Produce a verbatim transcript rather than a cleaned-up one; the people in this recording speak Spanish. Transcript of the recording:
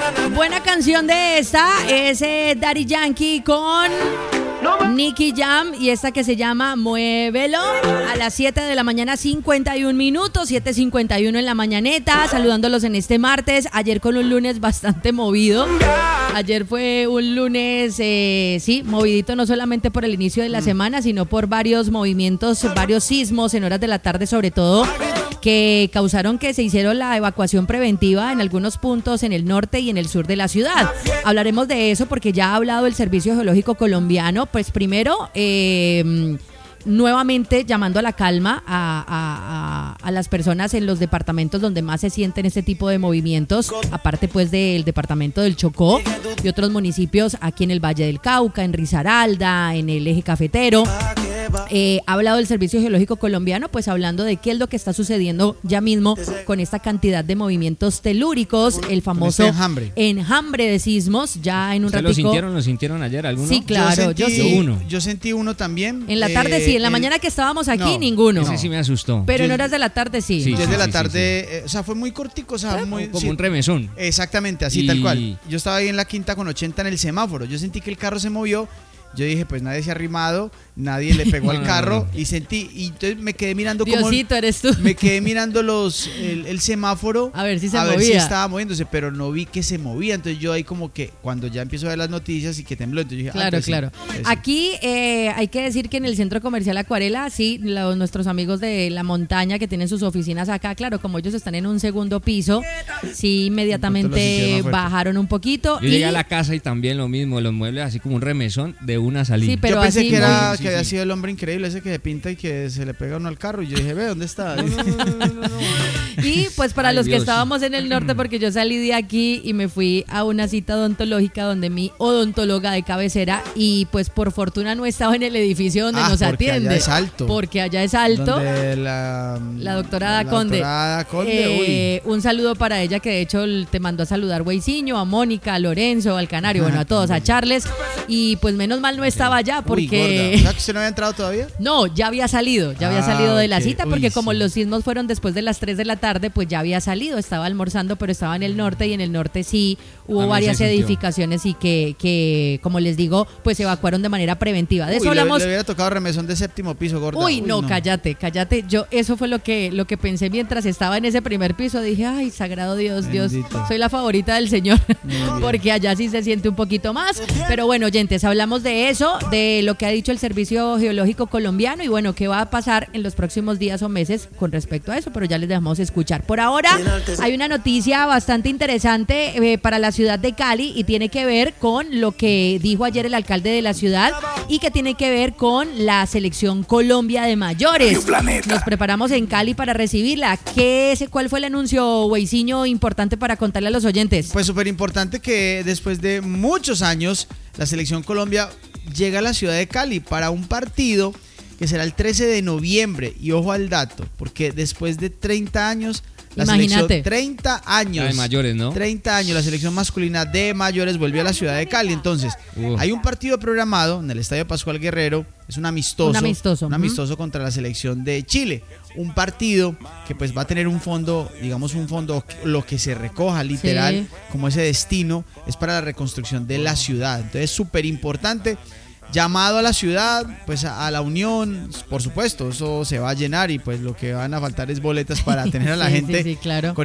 Buena canción de esta es eh, Daddy Yankee con Nicky Jam y esta que se llama Muévelo a las siete de la mañana, cincuenta y un minutos, siete cincuenta y uno en la mañaneta, saludándolos en este martes, ayer con un lunes bastante movido. Ayer fue un lunes, eh, sí, movidito no solamente por el inicio de la semana, sino por varios movimientos, varios sismos en horas de la tarde sobre todo, que causaron que se hiciera la evacuación preventiva en algunos puntos en el norte y en el sur de la ciudad. Hablaremos de eso porque ya ha hablado el Servicio Geológico Colombiano, pues primero... Eh, nuevamente llamando a la calma a, a, a, a las personas en los departamentos donde más se sienten este tipo de movimientos, aparte pues del departamento del Chocó y otros municipios aquí en el Valle del Cauca, en Risaralda, en el eje cafetero. Eh, ha hablado el Servicio Geológico Colombiano, pues hablando de qué es lo que está sucediendo ya mismo con esta cantidad de movimientos telúricos, el famoso este enjambre. enjambre de sismos, ya en un ratico. ¿Lo sintieron, lo sintieron ayer alguno? Sí, claro, yo, sentí, yo sí. Uno. Yo sentí uno también. En la tarde eh, sí, en la el, mañana que estábamos aquí, no, ninguno. Ese sí me asustó. Pero yo, en horas de la tarde sí. sí Desde sí, la sí, tarde, sí, sí. Eh, o sea, fue muy cortico, o sea, muy, como sí, un remesón. Exactamente, así y... tal cual. Yo estaba ahí en la quinta con ochenta en el semáforo, yo sentí que el carro se movió. Yo dije, pues nadie se ha arrimado, nadie le pegó al carro y sentí, y entonces me quedé mirando como... Diosito, eres tú. Me quedé mirando los el, el semáforo a ver si se a movía. ver si estaba moviéndose, pero no vi que se movía. Entonces yo ahí como que cuando ya empiezo a ver las noticias y que tembló, entonces dije, claro, ah, pues claro. Sí, pues Aquí eh, hay que decir que en el Centro Comercial Acuarela, sí, los, nuestros amigos de la montaña que tienen sus oficinas acá, claro, como ellos están en un segundo piso, sí, inmediatamente bajaron un poquito. Yo y... llegué a la casa y también lo mismo, los muebles así como un remesón de una salida. Sí, pero yo pensé así que, era, sí, que sí, había sí. sido el hombre increíble ese que se pinta y que se le pega uno al carro. Y yo dije, ve, ¿dónde está? No, no, no, no, no, no. Y pues para Ay, los Dios. que estábamos en el norte, porque yo salí de aquí y me fui a una cita odontológica donde mi odontóloga de cabecera, y pues por fortuna no estaba en el edificio donde ah, nos porque atiende. Allá es alto. Porque allá es alto. La, la doctora la Conde. Doctora Conde eh, un saludo para ella, que de hecho te mandó a saludar Weisiño, a Mónica, a Lorenzo, al Canario, bueno, a todos, a Charles. Y pues menos mal no estaba allá porque... Uy, gorda. ¿Que usted no había entrado todavía? No, ya había salido, ya había ah, salido de okay. la cita porque Uy, como sí. los sismos fueron después de las tres de la tarde, pues ya había salido, estaba almorzando, pero estaba en el norte y en el norte sí hubo También varias se edificaciones y que, que, como les digo, pues se evacuaron de manera preventiva. De Uy, eso hablamos... Le, le hubiera tocado remesón de séptimo piso, gorda. Uy, Uy no, no, cállate, cállate. Yo, eso fue lo que, lo que pensé mientras estaba en ese primer piso. Dije, ay, sagrado Dios, Bendito. Dios, soy la favorita del Señor. Porque allá sí se siente un poquito más. Pero bueno, oyentes, hablamos de eso, de lo que ha dicho el Servicio Geológico Colombiano y bueno, qué va a pasar en los próximos días o meses con respecto a eso, pero ya les dejamos escuchar. Por ahora hay una noticia bastante interesante eh, para la ciudad de Cali y tiene que ver con lo que dijo ayer el alcalde de la ciudad y que tiene que ver con la selección Colombia de mayores. Nos preparamos en Cali para recibirla. ¿Qué es, ¿Cuál fue el anuncio, Weisiño, importante para contarle a los oyentes? Pues súper importante que después de muchos años la selección Colombia llega a la ciudad de Cali para un partido que será el trece de noviembre. Y ojo al dato, porque después de treinta años, la Imagínate. selección, treinta años. La de mayores, ¿no? treinta años, la selección masculina de mayores volvió a la ciudad de Cali. Entonces, uh. hay un partido programado en el Estadio Pascual Guerrero, es un amistoso. Un amistoso. Un amistoso uh-huh. contra la selección de Chile. Un partido que pues va a tener un fondo, digamos un fondo, lo que se recoja literal, sí. como ese destino, es para la reconstrucción de la ciudad. Entonces, súper importante. Llamado a la ciudad, pues a, a la unión, por supuesto, eso se va a llenar y pues lo que van a faltar es boletas para tener a la sí, gente sí, sí, claro. con